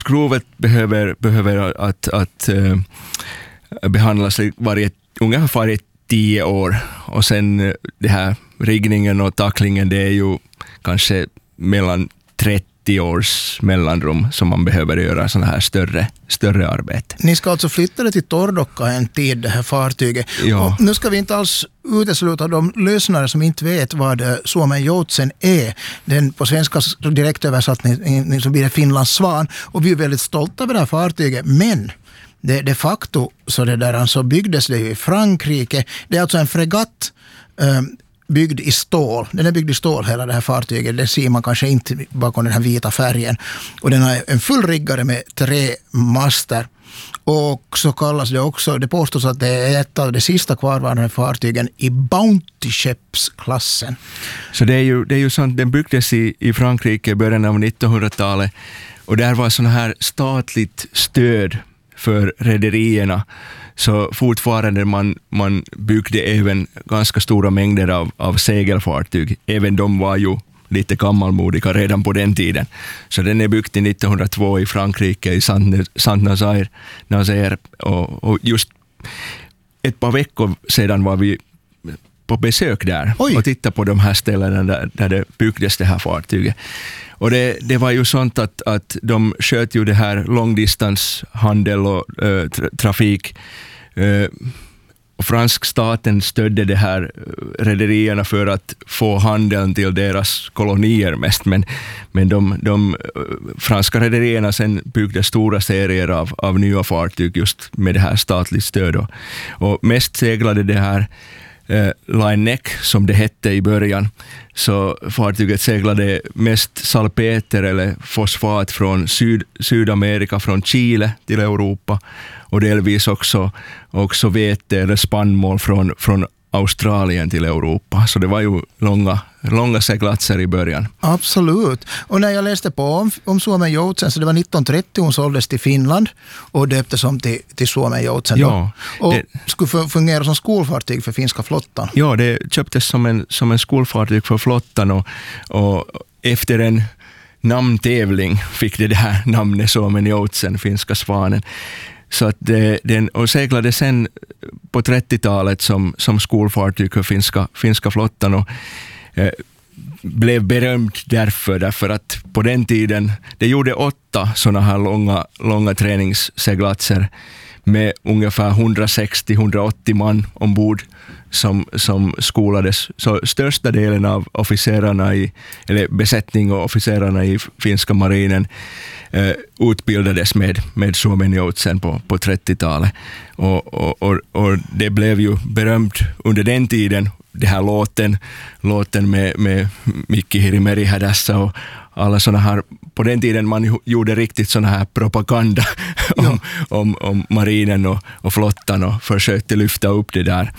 skrovet behöver att behandlas ungefär varje 10 år. Och sen det här riggningen och tacklingen, det är ju kanske mellan 30 års mellanrum som man behöver göra sådana här större arbete. Ni ska alltså flytta det till Tordocka en tid, det här fartyget. Ja. Och nu ska vi inte alls utesluta de lyssnare som inte vet vad Suomenjoutsen är. Den på svenska direktöversättning så blir det Finlands svan. Och vi är väldigt stolta över det här fartyget, men de facto så det där alltså byggdes det i Frankrike. Det är alltså en fregatt byggd i stål. Den är byggd i stål hela det här fartyget. Det ser man kanske inte bakom den här vita färgen. Och den har en fullriggare med 3 master. Och så kallas det också, det påstås att det är ett av de sista kvarvarande fartygen i Bounty-skeppsklassen. Så det är ju sånt, den byggdes i Frankrike i början av 1900-talet. Och där var sån här statligt stöd för rederierna. Så fortfarande man byggde även ganska stora mängder av segelfartyg. Även de var ju lite gammalmodiga redan på den tiden. Så den är byggd 1902 i Frankrike, i Saint-Nazaire. Och just ett par veckor sedan var vi på besök där. Oj. Och tittade på de här ställena där det byggdes det här fartyget. Och det var ju sånt att de sköt ju det här långdistanshandel och trafik. Och fransk staten stödde det här rederierna för att få handeln till deras kolonier mest. Men de franska rederierna sen byggde stora serier av nya fartyg just med det här statligt stöd. Och mest seglade det här Line Neck, som det hette i början, så fartyget seglade mest salpeter eller fosfat från Sydamerika, från Chile till Europa, och delvis också vete eller spannmål från Australien till Europa. Så det var ju långa seglatser i början. Absolut. Och när jag läste på om Suomenjoutsen, så det var 1930 hon såldes till Finland och döptes om till Suomenjoutsen. Ja, och skulle fungera som skolfartyg för finska flottan. Ja, det köptes som en skolfartyg för flottan och efter en namntävling fick det här namnet Suomenjoutsen, finska svanen. Så att den seglade sen på 30-talet som skolfartyg för finska flottan och blev berömd därför att på den tiden, det gjorde 8 sådana här långa träningsseglatser med ungefär 160-180 man ombord som skolades. Så största delen av officerarna eller besättning och officerarna i finska marinen utbildades med Suomenjoutsen på 30-talet. Och det blev ju berömt under den tiden, det här låten med Mikki Hirimeri hädässä och alla såna här, på den tiden man gjorde riktigt såna här propaganda om marinen och flottan och försökte lyfta upp det där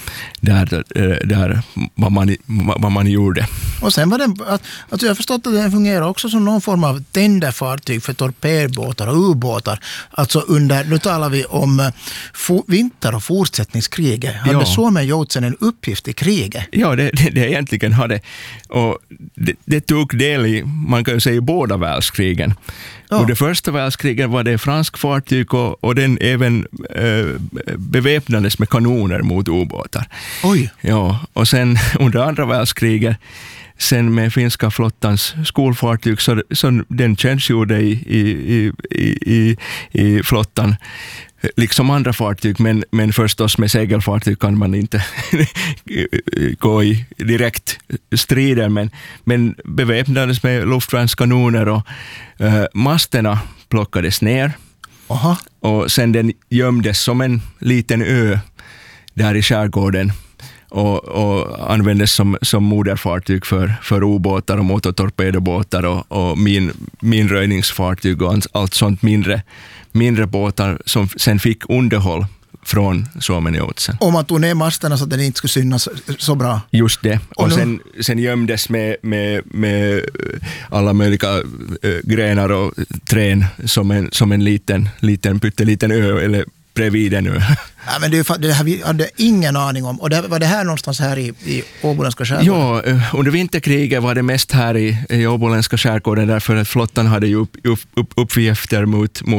vad man gjorde. Och sen var det att jag har förstått att det fungerar också som någon form av tänderfartyg för torpedbåtar och ubåtar. Alltså nu talar vi om vinter- och fortsättningskriget. Hade Suomenjoutsen en uppgift i kriget? Ja, det egentligen hade. Och det tog del i, man kan ju säga, båda världskrigen. Ja. Och det första världskriget var det fransk fartyg och den även beväpnades med kanoner mot ubåtar. Oj! Ja, och sen under andra världskriget, sen med finska flottans skolfartyg, så den tjänstgjorde i flottan liksom andra fartyg, men förstås med segelfartyg kan man inte gå i direkt strider, men beväpnades med luftvärnskanoner och masterna plockades ner. Aha. Och sen den gömdes som en liten ö där i skärgården och användes som moderfartyg för ubåtar och motortorpedobåtar och minröjningsfartyg och allt sånt mindre båtar som sen fick underhåll från Suomenjoutsen. Om man tog ner masterna så att den inte skulle synas så bra. Just det. Och sen gömdes med alla möjliga grenar och trän som en liten pytteliten ö eller bredvid en ö. Ja, men det här vi hade ingen aning om. Och var det här någonstans här i Åboländska skärgården? Ja, under vinterkriget var det mest här i Åboländska skärgården, därför att flottan hade ju uppgifter mot